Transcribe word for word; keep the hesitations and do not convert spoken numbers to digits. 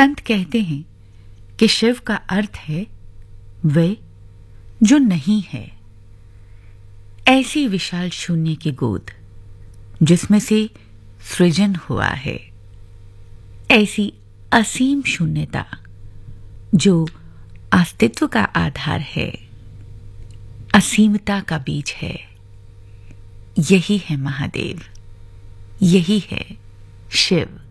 संत कहते हैं कि शिव का अर्थ है वे जो नहीं है। ऐसी विशाल शून्य की गोद जिसमें से सृजन हुआ है, ऐसी असीम शून्यता जो अस्तित्व का आधार है, असीमता का बीज है। यही है महादेव, यही है शिव।